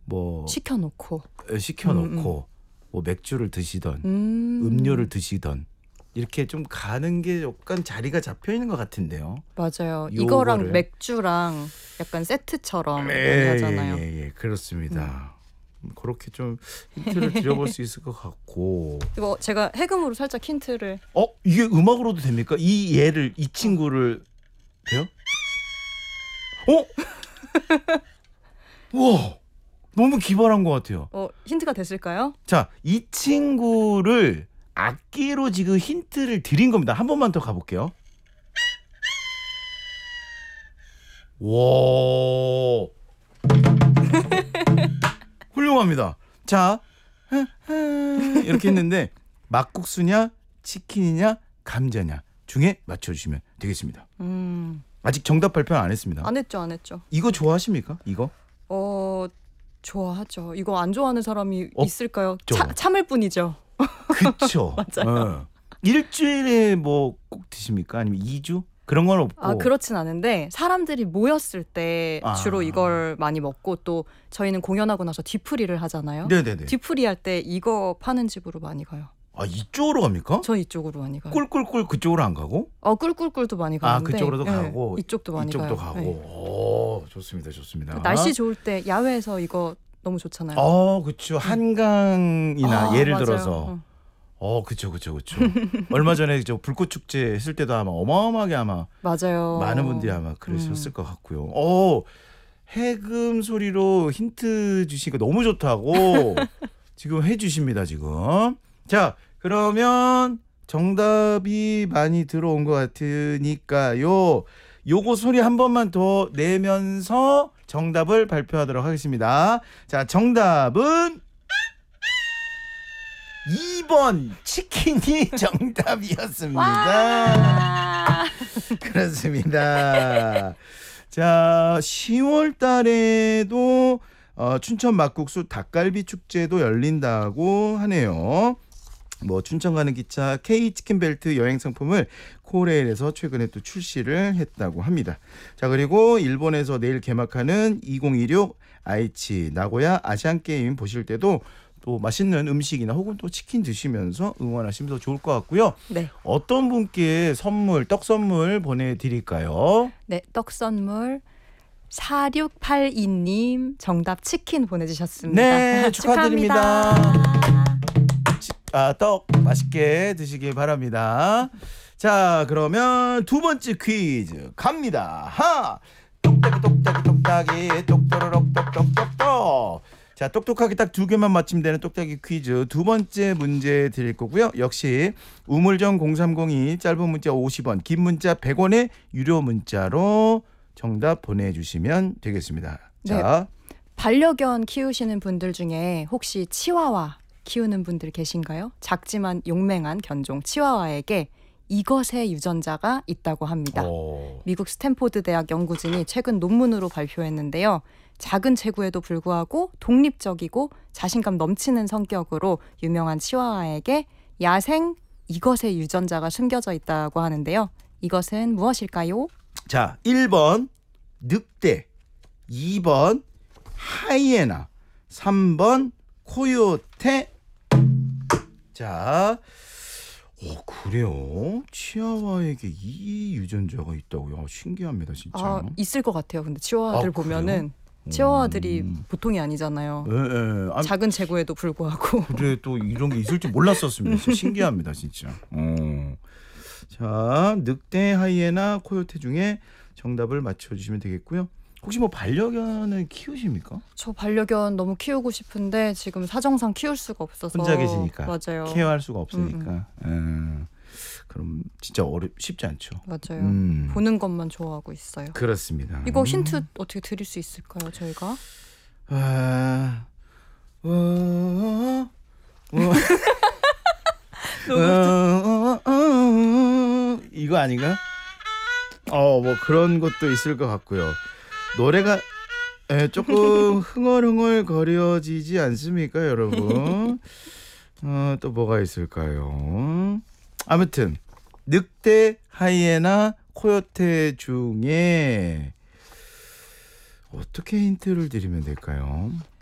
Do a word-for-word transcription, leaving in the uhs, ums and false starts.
뭐 시켜놓고 시켜놓고 음, 음. 뭐 맥주를 드시던 음. 음료를 드시던 이렇게 좀 가는 게 약간 자리가 잡혀 있는 것 같은데요. 맞아요. 요거를. 이거랑 맥주랑 약간 세트처럼 예, 하잖아요. 예, 예, 그렇습니다. 음. 그렇게 좀 힌트를 드려볼 수 있을 것 같고. 이거 제가 해금으로 살짝 힌트를. 어 이게 음악으로도 됩니까? 이 얘를 이 친구를 돼요? 어? 와 너무 기발한 것 같아요. 어 힌트가 됐을까요? 자, 이 친구를 악기로 지금 힌트를 드린 겁니다. 한 번만 더 가볼게요. 와 훌륭합니다. 자 이렇게 했는데 막국수냐 치킨이냐 감자냐 중에 맞춰주시면 되겠습니다. 음. 아직 정답 발표 안 했습니다. 안 했죠, 안 했죠. 이거 좋아하십니까? 이거? 어 좋아하죠. 이거 안 좋아하는 사람이 없죠. 있을까요? 차, 참을 뿐이죠. 그쵸. 맞아요. 어. 일주일에 뭐 꼭 드십니까? 아니면 이 주? 그런 건 없고. 아 그렇진 않은데 사람들이 모였을 때 아. 주로 이걸 많이 먹고 또 저희는 공연하고 나서 뒤풀이를 하잖아요. 네네네. 뒤풀이 할 때 이거 파는 집으로 많이 가요. 아 이쪽으로 갑니까? 저 이쪽으로 많이 가요. 꿀꿀꿀 그쪽으로 안 가고? 어 꿀꿀꿀도 많이 가는데. 아 그쪽으로도 네, 가고 이쪽도 많이 이쪽도 가요. 가고. 네. 오 좋습니다, 좋습니다. 날씨 좋을 때 야외에서 이거 너무 좋잖아요. 어 그렇죠. 한강이나 아, 예를 맞아요. 들어서. 어. 어 그렇죠, 그렇죠, 그렇죠. 얼마 전에 저 불꽃 축제 했을 때도 아마 어마어마하게 아마 맞아요. 많은 분들이 아마 그러셨을 음. 것 같고요. 오 해금 소리로 힌트 주시니까 너무 좋다고 지금 해주십니다 지금. 자 그러면 정답이 많이 들어온 것 같으니까요. 요거 소리 한 번만 더 내면서 정답을 발표하도록 하겠습니다. 자 정답은 이 번 치킨이 정답이었습니다. 그렇습니다. 자 시월 달에도 어, 춘천 막국수 닭갈비 축제도 열린다고 하네요. 뭐 춘천 가는 기차 K 치킨벨트 여행 상품을 코레일에서 최근에 또 출시를 했다고 합니다. 자 그리고 일본에서 내일 개막하는 이천이십육 아이치 나고야 아시안 게임 보실 때도 또 맛있는 음식이나 혹은 또 치킨 드시면서 응원하시면 더 좋을 것 같고요. 네. 어떤 분께 선물, 떡 선물 보내드릴까요? 네, 떡 선물 사육팔이 님 정답 치킨 보내주셨습니다. 네, 축하드립니다. 축하합니다. 아, 떡 맛있게 드시길 바랍니다. 자, 그러면 두 번째 퀴즈 갑니다. 하! 똑딱이 똑딱이 똑딱이 똑또로록 똑똑똑똑. 자, 똑똑하게 딱 두 개만 맞히면 되는 똑딱이 퀴즈 두 번째 문제 드릴 거고요. 역시 우물정 공삼공이 짧은 문자 오십 원, 긴 문자 백 원의 유료 문자로 정답 보내주시면 되겠습니다. 자, 네. 반려견 키우시는 분들 중에 혹시 치와와 키우는 분들 계신가요? 작지만 용맹한 견종 치와와에게 이것의 유전자가 있다고 합니다. 오. 미국 스탠포드 대학 연구진이 최근 논문으로 발표했는데요. 작은 체구에도 불구하고 독립적이고 자신감 넘치는 성격으로 유명한 치와와에게 야생 이것의 유전자가 숨겨져 있다고 하는데요. 이것은 무엇일까요? 자, 일 번 늑대, 이 번 하이에나, 삼 번 코요테. 자, 오, 그래요? 치아와에게 이 유전자가 있다고요? 신기합니다, 진짜. 아, 있을 것 같아요. 근데 치와와들 아, 보면은 치와와들이 음. 보통이 아니잖아요. 예, 예. 아니, 작은 체구에도 불구하고. 그래 또 이런 게 있을 줄 몰랐었습니다. 진짜 신기합니다, 진짜. 어. 자, 늑대, 하이에나, 코요테 중에 정답을 맞춰주시면 되겠고요. 혹시 뭐 반려견을 키우십니까? 저 반려견 너무 키우고 싶은데 지금 사정상 키울 수가 없어서. 혼자 계시니까. 맞아요. 케어할 수가 없으니까. 음, 음. 그럼 진짜 어렵 쉽지 않죠. 맞아요. 음. 보는 것만 좋아하고 있어요. 그렇습니다. 이거 힌트 어떻게 드릴 수 있을까요, 저희가? 아, 어, 어, 어. 어, 어, 어, 이거 아닌가? 어, 뭐 그런 것도 있을 것 같고요. 노래가 에, 조금 흥얼흥얼 거려지지 않습니까, 여러분? 어, 또 뭐가 있을까요? 아무튼 늑대, 하이에나, 코요테 중에 어떻게 힌트를 드리면 될까요?